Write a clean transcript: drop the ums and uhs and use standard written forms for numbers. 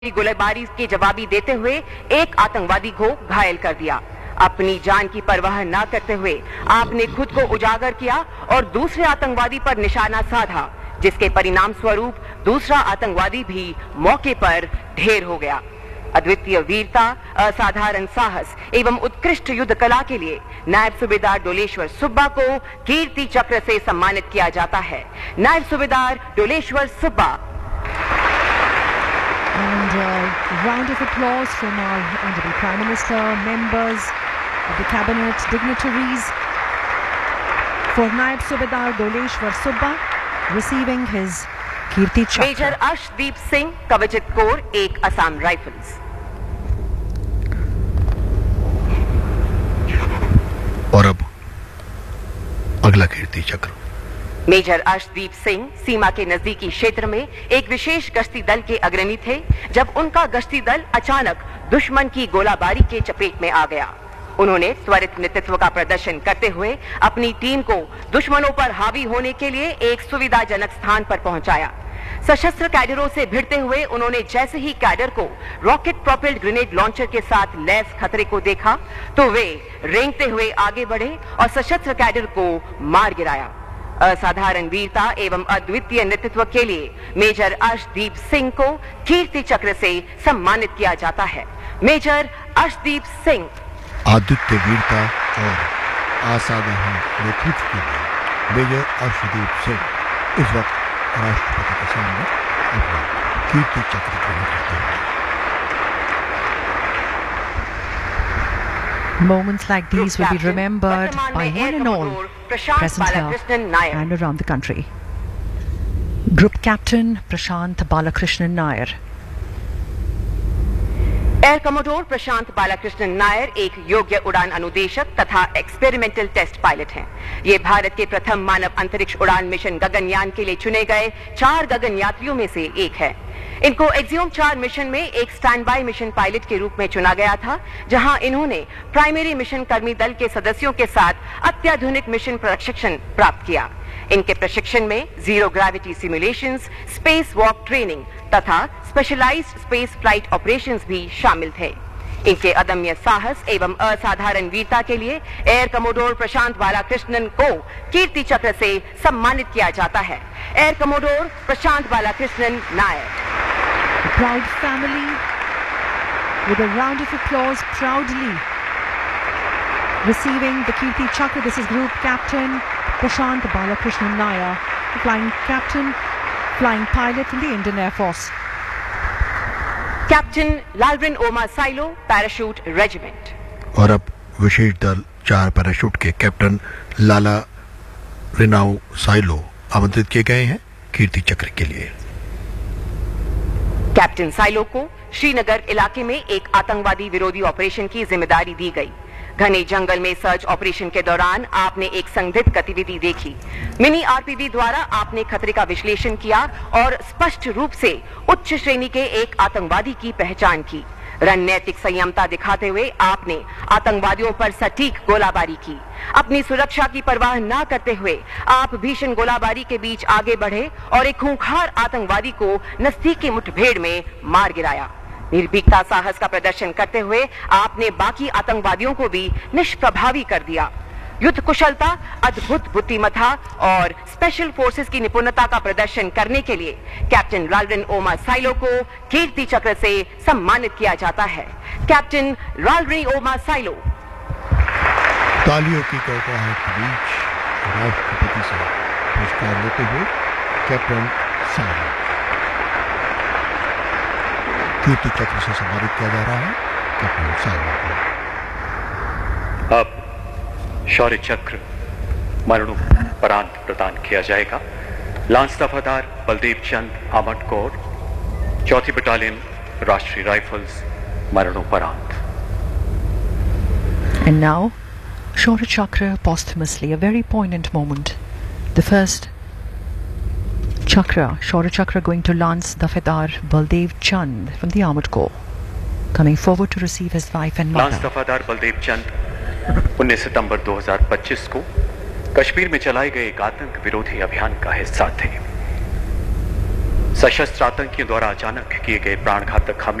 गोलीबारी के जवाबी देते हुए एक आतंकवादी को घायल कर दिया। अपनी जान की परवाह न करते हुए आपने खुद को उजागर किया और दूसरे आतंकवादी पर निशाना साधा, जिसके परिणाम स्वरूप दूसरा आतंकवादी भी मौके पर ढेर हो गया। अद्वितीय वीरता, असाधारण साहस एवं उत्कृष्ट युद्ध कला के लिए नायब सूबेदार डोलेश्वर सुब्बा को कीर्ति चक्र से सम्मानित किया जाता है। नायब सूबेदार Doleshwar Subba. And a round of applause from our Honorable Prime Minister, members of the Cabinet, dignitaries for Naib Subedar Doleshwar Subba receiving his Kirti Chakra. Major Arshdeep Singh, Kavachit Corps, 1 Assam Rifles. और अब अगला कीर्ति चक्र। Major Arshdeep Singh सीमा के नजदीकी क्षेत्र में एक विशेष गश्ती दल के अग्रणी थे जब उनका गश्ती दल अचानक दुश्मन की गोलाबारी के चपेट में आ गया। उन्होंने त्वरित नेतृत्व का प्रदर्शन करते हुए अपनी टीम को दुश्मनों पर हावी होने के लिए एक सुविधाजनक स्थान पर पहुंचाया। सशस्त्र कैडरों से भिड़ते हुए उन्होंने जैसे ही कैडर को रॉकेट प्रोपेल्ड ग्रेनेड लॉन्चर के साथ लैस खतरे को देखा तो वे रेंगते हुए आगे बढ़े और सशस्त्र कैडर को मार गिराया। असाधारण वीरता एवं अद्वितीय नेतृत्व के लिए मेजर अर्शदीप सिंह को कीर्ति चक्र से सम्मानित किया जाता है। मेजर अर्शदीप सिंह। अद्वितीय वीरता और असाधारण नेतृत्व के लिए मेजर अर्शदीप सिंह इस वक्त राष्ट्रपति के सामने अपना कीर्ति चक्र ग्रहण करते हैं। Moments like these will be remembered by one and all present here and around the country. Group Captain Prashant Balakrishnan Nair. Air commodore प्रशांत बालाकृष्णन नायर एक योग्य उड़ान अनुदेशक तथा एक्सपेरिमेंटल टेस्ट पायलट हैं। ये भारत के प्रथम मानव अंतरिक्ष उड़ान मिशन गगनयान के लिए चुने गए 4 गगन यात्रियों में से एक है। इनको एक्सियोम 4 मिशन में एक स्टैंड बाय मिशन पायलट के रूप में चुना गया था, जहां इन्होंने प्राइमरी मिशन कर्मी दल के सदस्यों के साथ अत्याधुनिक मिशन प्रशिक्षण प्राप्त किया। इनके प्रशिक्षण में zero gravity simulations, space walk training तथा स्पेशलाइज्ड स्पेस फ्लाइट ऑपरेशंस भी शामिल थे। इनके अदम्य साहस एवं असाधारण वीरता के लिए एयर कमोडोर प्रशांत बालाकृष्णन को कीर्ति चक्र से सम्मानित किया जाता है। Air commodore Prashant Balakrishnan Nair. A proud family with a round of applause proudly receiving the Kirti Chakra. This is Group Captain Prashant Balakrishnan Nair, flying captain, flying pilot in the Indian Air Force. Captain लालरिन ओमा silo, parachute regiment. और अब विशेष दल 4 parachute के captain लाला रिनाउ silo आमंत्रित किए गए हैं कीर्ति चक्र के लिए। कैप्टन साइलो को श्रीनगर इलाके में एक आतंकवादी विरोधी ऑपरेशन की जिम्मेदारी दी गई। घने जंगल में सर्च ऑपरेशन के दौरान आपने एक संदिग्ध गतिविधि देखी। मिनी आरपीवी द्वारा आपने खतरे का विश्लेषण किया और स्पष्ट रूप से उच्च श्रेणी के एक आतंकवादी की पहचान की। रणनीतिक संयमता दिखाते हुए आपने आतंकवादियों पर सटीक गोलाबारी की। अपनी सुरक्षा की परवाह न करते हुए आप भीषण गोलाबारी के बीच आगे बढ़े और एक खूंखार आतंकवादी को नजदीकी मुठभेड़ में मार गिराया। निर्भीकता साहस का प्रदर्शन करते हुए आपने बाकी आतंकवादियों को भी निष्प्रभावी कर दिया। युद्ध कुशलता, अद्भुत बुद्धिमत्ता और स्पेशल फोर्सेस की निपुणता का प्रदर्शन करने के लिए कैप्टन लालरिन ओमा साइलो को कीर्ति चक्र से सम्मानित किया जाता है। कैप्टन लालरिन ओमा साइलो। तालियों की गड़गड़ाहट के बीच राष्ट्रपति से पुरस्कार लेते हुए कैप्टन साइलो कीर्ति चक्र से सम्मानित किया जा रहा है कैप्टन साइलो को। अब शौर्य चक्र मरणोपरांत प्रदान किया जाएगा लांस दफादार बलदेव चंद आमट कोर, 4th बटालियन राष्ट्रीय राइफल्स, मरणोपरांत। And now, Shaurya Chakra posthumously, a very poignant moment. The first Chakra, Shaurya Chakra, going to Lance Dafadar Baldev Chand from the Armored Corps, coming forward to receive his wife and mother. Lance दफादार Baldev चंद 19 सितंबर 2025 को कश्मीर में चलाए गए एक आतंक विरोधी अभियान का हिस्सा थे। सशस्त्र आतंकियों द्वारा अचानक किए गए प्राणघातक हमले